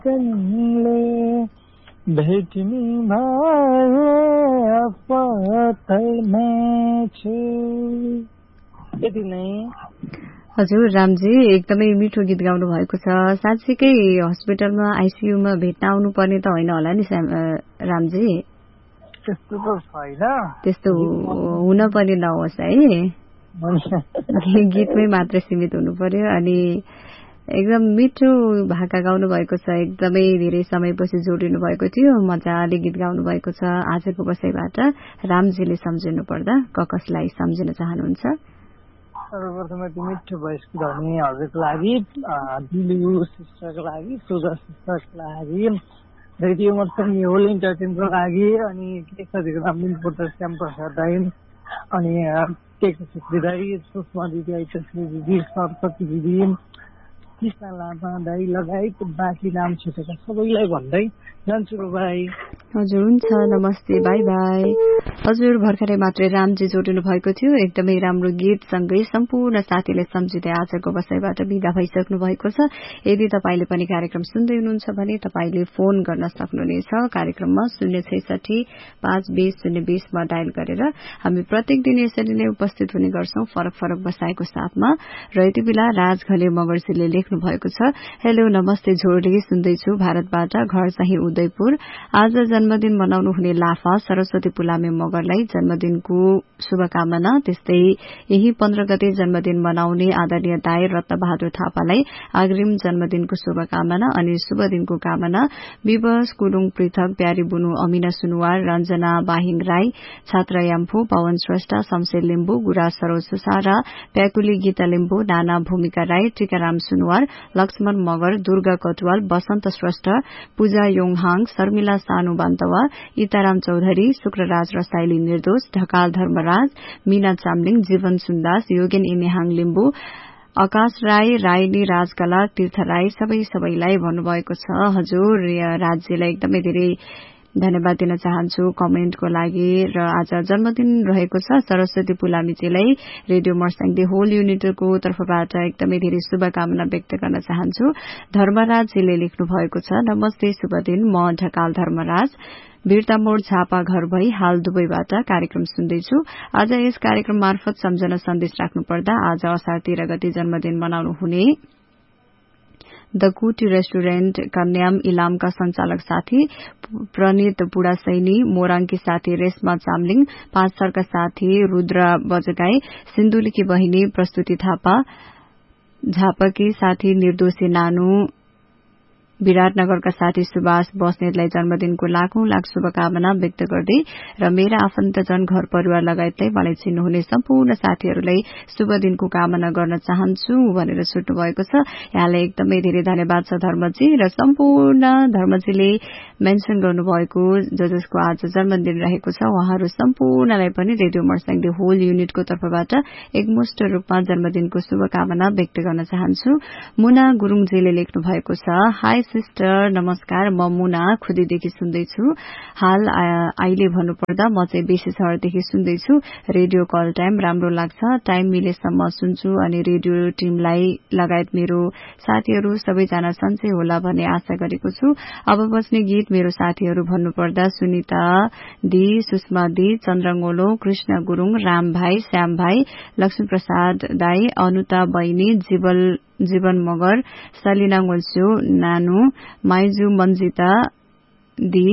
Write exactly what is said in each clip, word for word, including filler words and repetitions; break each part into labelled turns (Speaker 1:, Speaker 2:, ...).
Speaker 1: भेट्ने भए पत्तैमा छु। यति नै।
Speaker 2: हजुर रामजी एकदमै मिठो गीत गाउनु भएको छ। साँच्चीकै हस्पिटलमा आइसियुमा भेट्न आउनु पर्ने त होइन होला नि रामजी?
Speaker 1: त्यस्तो त छैन,
Speaker 2: त्यस्तो हुन पनि नहोस् है, गीतमै मात्र सीमित हुनु पर्यो। अनि एकदम मिठो भाका गाउनु भएको छ, एकदमै धेरै समयपछि जोडिनु भएको थियो, मजाले गीत गाउनु भएको छ। आजको बसाइबाट रामजीले सम्झिनु पर्दा क कसलाई सम्झिन चाहनुहुन्छ?
Speaker 1: सर्वप्रथम त्यो मिठो भोइस गाउने हजुरको लागि, दिलु सिस्टरको लागि, सुगर सिस्टरको लागि, रेडियो मर्सङ्गी होल इन्टरटेनमेन्टको लागि, अनि के साथीको नाम लिनुपर्छ श्याम प्रसाद दाई, अनि टेको छेत्री दाई, सुषमा दिदी, ऐतश्री दिदी, सरस्वती दिदी, कृष्ण लामा दाई लगायत बाँकी नाम छुटेका सबैलाई भन्दै जान्छु बाई।
Speaker 2: हजुर हुन्छ, नमस्ते, बाई बाई। हजुर भर्खरै मात्रै रामजी जोडिनु भएको थियो, एकदमै राम्रो गीतसँगै सम्पूर्ण साथीले सम्झिँदै आजको बसाइबाट बिदा भइसक्नु भएको छ। यदि तपाईँले पनि कार्यक्रम सुन्दै हुनुहुन्छ भने तपाईँले फोन गर्न सक्नुहुनेछ कार्यक्रममा शून्य छैसठी पाँच बीस शून्य बीसमा डायल गरेर। हामी प्रत्येक दिन यसरी नै उपस्थित हुने गर्छौं फरक फरक बसाएको साथमा। र यति बेला राज घले मगर्जीले लेख्नु भएको छ, हेलो नमस्ते झोरले सुन्दैछु भारतबाट, घर चाहिँ उदयपुर। आज जन्मदिन मनाउनु हुने लाफा सरस्वती पुलामे मगरलाई जन्मदिनको शुभकामना। त्यस्तै यही पन्ध्र गते जन्मदिन मनाउने आदरणीय दाई रत्न बहादुर थापालाई अग्रिम जन्मदिनको शुभकामना अनि शुभ दिनको कामना। विवश कुलुङ पृथक, प्यारी बुनु अमिना सुनुवार, रञ्जना बाहिङ राई, छात्र याम्फू, पवन श्रेष्ठ, शमशेर लिम्बू, गुरा सरोज सुसारा, प्याकुली गीता लिम्बू, नाना भूमिका राई, टीकाराम सुनुवार, लक्ष्मण मगर, दुर्गा कटुवाल, बसन्त श्रेष्ठ, पूजा योङहाङ, शर्मिला सानु बान्तवा, इताराम चौधरी, शुक्रराज रसाइली निर्दोष, ढकाल धर्मराज, मीना चामलिङ, जीवन सुन्दास, योगेन इनेहाङ लिम्बू, आकाश राई, राईनी राजकला, तीर्थ राई, सबै सबैलाई भन्नुभएको छ। हजुर राज्यलाई एकदमै धेरै धन्यवाद दिन चाहन्छु कमेन्टको लागि। र आज जन्मदिन रहेको छ सरस्वती पुलामीजीलाई रेडियो मर्स्याङदी होल युनिटको तर्फबाट एकदमै धेरै शुभकामना व्यक्त गर्न चाहन्छु। धर्मराजजीले लेख्नु भएको छ, नमस्ते शुभ दिन, म ढकाल धर्मराज, वीरतामोड झापा घर भई हाल दुबईबाट कार्यक्रम सुन्दैछु। आज यस कार्यक्रम मार्फत सम्झना सन्देश राख्नु पर्दा आज असार तेह्र गते जन्मदिन मनाउनु हुने द कुटी रेस्टुरेन्ट कन्याम इलामका संचालक साथी प्रणित बुढासैनी, मोराङकी साथी रेशमा चामलिङ, पाँच सरका साथी रुद्र बजगाई, सिन्धुलीकी बहिनी प्रस्तुति थापा, झापकी साथी निर्दोषी नानु, विराटनगरका साथी सुभाष बस्नेतलाई जन्मदिनको लाखौं लाख शुभकामना व्यक्त गर्दै र मेरा आफन्तजन घर परिवार लगायतलाई मलाई चिन्नुहुने सम्पूर्ण साथीहरूलाई शुभ दिनको कामना गर्न चाहन्छु भनेर सुट्नु भएको छ। यहाँलाई एकदमै धेरै धन्यवाद छ धर्मजी। र सम्पूर्ण धर्मजीले मेन्सन गर्नुभएको ज जसको आज जन्मदिन रहेको छ उहाँहरू सम्पूर्णलाई पनि रेडियो मर्स्याङदी होल युनिटको तर्फबाट एकमुष्ट रूपमा जन्मदिनको शुभकामना व्यक्त गर्न चाहन्छु। मुना गुरूङजीले लेख्नु भएको छ, हाई सिस्टर नमस्कार, म मुना खुदीदेखि सुन्दैछु। हाल अहिले भन्नुपर्दा म चाहिँ बेसी शहरदेखि सुन्दैछु। रेडियो कल टाइम राम्रो लाग्छ, टाइम मिलेसम्म सुन्छु अनि रेडियो टिमलाई लगायत मेरो साथीहरू सबैजना सन्चै होला भन्ने आशा गरेको छु। अब बस्ने गीत मेरो साथीहरू भन्नुपर्दा सुनिता दी, सुषमा दी, चन्द्रङ्गोलो, कृष्ण गुरूङ, राम भाइ, श्याम भाइ, लक्ष्मी प्रसाद दाई, अनुता बहिनी, जीवन जीवन मगर, सलिना गोल्स्यो, नानु माइजू, मन्जिता दी,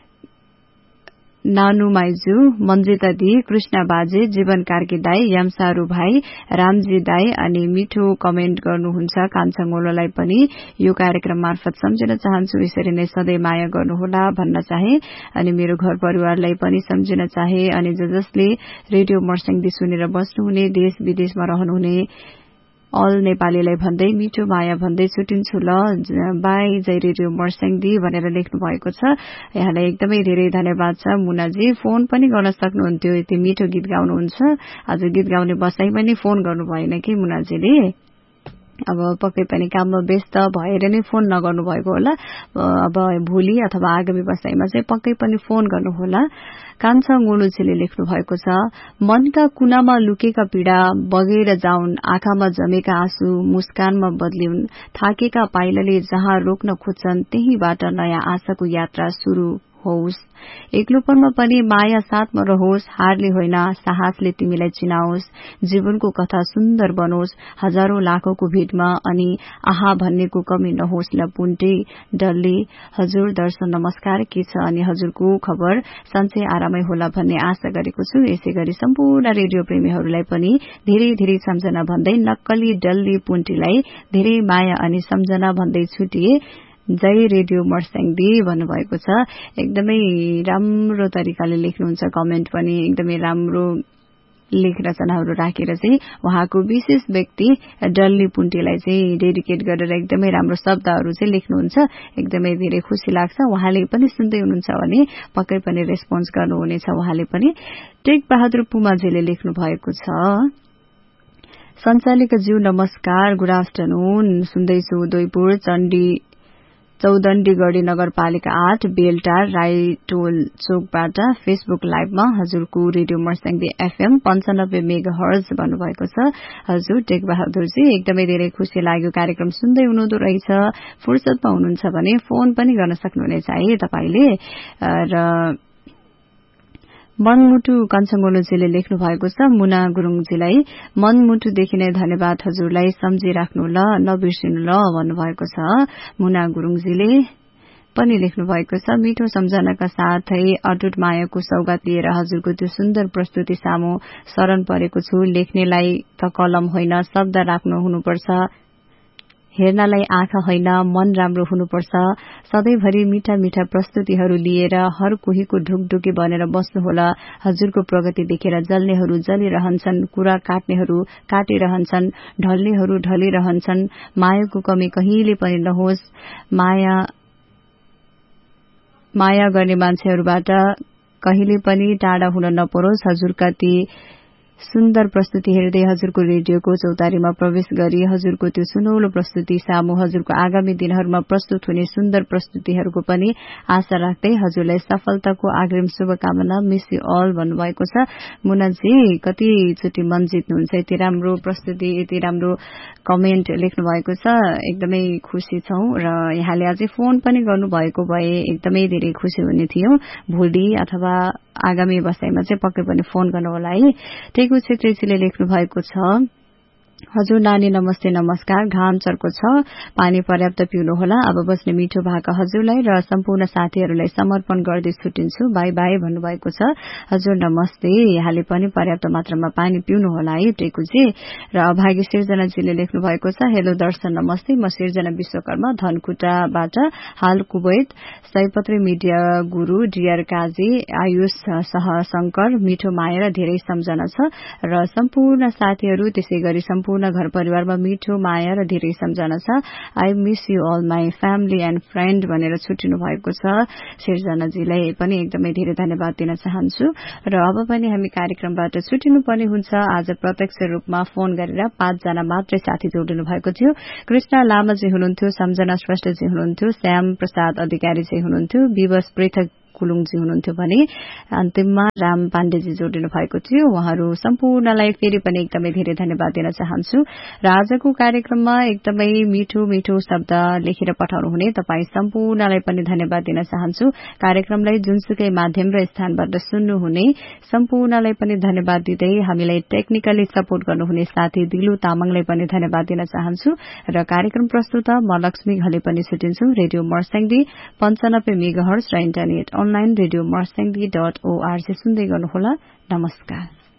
Speaker 2: नानु माइजू, मन्जिता दी, कृष्ण बाजे, जीवन कार्की दाई, यामसारू भाइ, रामजी दाई अनि मिठो कमेन्ट गर्नुहुन्छ कान्छाङोलोलाई पनि यो कार्यक्रम मार्फत सम्झिन चाहन्छु। यसरी नै सधैँ माया गर्नुहोला भन्न चाहे अनि मेरो घर परिवारलाई पनि सम्झिन चाहे अनि ज जसले रेडियो मर्स्याङदी सुनेर बस्नुहुने देश विदेशमा रहनुहुने अल नेपालीलाई भन्दै मिठो माया भन्दै छुटिन्छु ल, बाई, जय रेडियो मर्स्याङदी भनेर लेख्नु भएको छ। यहाँलाई एकदमै धेरै धन्यवाद छ मुनाजी। फोन पनि गर्न सक्नुहुन्थ्यो, यति मिठो गीत गाउनुहुन्छ। आज गीत गाउने बसाई पनि फोन गर्नु भएन कि मुनाजीले। अब पक्कै पनि काममा व्यस्त भएर नै फोन नगर्नु भएको होला। अब भोलि अथवा आगामी बसाइमा चाहिँ पक्कै पनि फोन गर्नुहोला। कान्छा गोलुजीले लेख्नु भएको छ, मनका कुनामा लुकेका पीड़ा बगेर जाउन्, आँखामा जमेका आँसु मुस्कानमा बदलिउन्, थाकेका पाइलाले जहाँ रोक्न खोज्छन् त्यहीबाट नयाँ आशाको यात्रा शुरू होस्। एक्लोपनमा पनि माया साथमा रहोस्, हारले होइन साहसले तिमीलाई चिनाओस्, जीवनको कथा सुन्दर बनोस्, हजारौं लाखौंको भीड़मा अनि आहा भन्नेको कमी नहोस् ल पुन्टे डल्ले। हजुर दर्शन नमस्कार, के छ अनि हजुरको खबर, सन्चै आरामै होला भन्ने आशा गरेको छु। यसै गरी सम्पूर्ण रेडियो प्रेमीहरूलाई पनि धेरै धेरै सम्झना भन्दै नक्कली डल्ले पुन्टीलाई धेरै माया अनि सम्झना भन्दै छुटिए। जय रेडियो मर्स्याङदी भन्नुभएको छ। एकदमै राम्रो तरिकाले लेख्नुहुन्छ, कमेन्ट पनि एकदमै राम्रो लेख रचनाहरू राखेर चाहिँ उहाँको विशेष व्यक्ति डल्ली पुन्टीलाई चाहिँ डेडिकेट गरेर एकदमै राम्रो शब्दहरू चाहिँ लेख्नुहुन्छ। एकदमै धेरै खुसी लाग्छ। उहाँले पनि सुन्दै हुनुहुन्छ भने पक्कै पनि रेस्पोन्स गर्नुहुनेछ। उहाँले पनि टेक बहादुर पुमाजीले लेख्नु भएको छ, सञ्चालिका ज्यू नमस्कार, गुड आफ्टरनुन, सुन्दैछु उदयपुर चण्डी चौदण्डीगढ़ी नगरपालिका आठ बेलटार राईटोल चोकबाट फेसबुक लाइभमा हजुरको रेडियो मर्स्याङदी एफएम पञ्चानब्बे मेगा हर्ज भन्नुभएको छ। हजुर टेक बहादुरजी एकदमै धेरै खुशी लाग्यो, कार्यक्रम सुन्दै हुनुहुँदो रहेछ। फुर्सदमा हुनुहुन्छ भने फोन पनि गर्न सक्नुहुनेछ है तपाईले। र मनमुटु कञ्चङ्गोलुजीले लेख्नु भएको छ, मुना गुरुङजीलाई मनमुटुदेखि नै धन्यवाद, हजुरलाई सम्झिराख्नु ल, नबिर्सिनु ल भन्नुभएको छ। मुना गुरुङजीले पनि लेख्नु भएको छ, मिठो सम्झनाका साथै अटुट मायाको सौगात लिएर हजुरको त्यो सुन्दर प्रस्तुति सामु शरण परेको छु। लेख्नेलाई त कलम होइन शब्द राख्नु हुनुपर्छ, हेर्नलाई आँखा होइन मन राम्रो हुनुपर्छ। सधैँभरि मिठा मिठा प्रस्तुतिहरू लिएर हर कोहीको ढुकढुकी बनेर बस्नुहोला। हजुरको प्रगति देखेर जल्नेहरू जलिरहन्छन्, कुरा काट्नेहरू काटिरहन्छन्, ढल्नेहरू ढलिरहन्छन्। मायाको कमी कहिले पनि नहोस्, माया माया गर्ने मान्छेहरूबाट कहिले पनि टाढा हुन नपरोस्। हजुरका ती सुन्दर प्रस्तुति हेर्दै हजुरको रेडियोको चौतारीमा प्रवेश गरी हजुरको त्यो सुनौलो प्रस्तुति सामु हजुरको आगामी दिनहरूमा प्रस्तुत हुने सुन्दर प्रस्तुतिहरूको पनि आशा राख्दै हजुरलाई सफलताको अग्रिम शुभकामना, मिस यू अल भन्नुभएको छ। मुनाजी कतिचोटि मन जित्नुहुन्छ, यति राम्रो प्रस्तुति यति राम्रो कमेन्ट लेख्नु भएको छ, एकदमै खुसी छौं। र यहाँले अझै फोन पनि गर्नुभएको भए एकदमै धेरै खुसी हुने थियौं। भोलि अथवा आगामी बसाइमा चाहिँ पक्कै पनि फोन गर्नु होला है। टेकु छेत्रीजीले लेख्नु भएको छ, हजुर नानी नमस्ते नमस्कार, घाम चर्को छ, पानी पर्याप्त पिउनुहोला। अब बस्ने मिठो भाका हजुरलाई र सम्पूर्ण साथीहरूलाई समर्पण गर्दै छुटिन्छु, बाई बाई भन्नुभएको छ। हजुर नमस्ते, यहाँले पनि पर्याप्त मात्रामा पानी पिउनुहोला है टेकुजी। र अभागी सिर्जनाजीले लेख्नु भएको छ, हेलो दर्शन नमस्ते, म सिर्जना विश्वकर्मा धनकुटाबाट, हाल कुवैत, सयपत्री मिडिया गुरु डिआर काजी, आयुष सह शंकर, मिठो माया र धेरै सम्झना छ र सम्पूर्ण साथीहरू त्यसै गरी सम्पूर्ण घर परिवारमा मिठो माया र धेरै सम्झना छ। I miss you all my family and friend भनेर छुटिनु भएको छ। सिर्जनाजीलाई पनि एकदमै धेरै धन्यवाद दिन चाहन्छु। र अब पनि हामी कार्यक्रमबाट छुटिनु पर्ने हुन्छ। आज प्रत्यक्ष रूपमा फोन गरेर पाँचजना मात्रै साथी जोडिनु भएको थियो। कृष्ण लामाजी हुनुहुन्थ्यो, सम्झना श्रेष्ठजी हुनुहुन्थ्यो, श्याम प्रसाद अधिकारीजी हुनुहुन्थ्यो, विवश पृथक कुलुङजी हुनुहुन्थ्यो भने अन्तिममा राम पाण्डेजी जोडिनु भएको थियो। उहाँहरू सम्पूर्णलाई फेरि पनि एकदमै धेरै धन्यवाद दिन चाहन्छु। र आजको कार्यक्रममा एकदमै मिठो मिठो शब्द लेखेर पठाउनु हुने तपाई सम्पूर्णलाई पनि धन्यवाद दिन चाहन्छु। कार्यक्रमलाई जुनसुकै माध्यम र स्थानबाट सुन्नुहुने सम्पूर्णलाई पनि धन्यवाद दिँदै हामीलाई टेक्निकली सपोर्ट गर्नुहुने साथी दिलु तामाङलाई पनि धन्यवाद दिन चाहन्छु। र कार्यक्रम प्रस्तुता म लक्ष्मी घले पनि छुटिन्छु। रेडियो मर्स्याङदी पञ्चानब्बे मेगाहर्ज र internet online radio Marsyangdi dot ORG सुन्दै गर्नुहोला। नमस्कार।